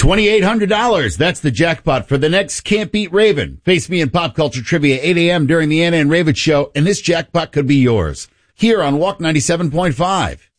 $2,800. That's the jackpot for the next Can't Beat Raven. Face me in Pop Culture Trivia, 8 a.m. during the Anna and Raven Show, and this jackpot could be yours. Here on Walk 97.5.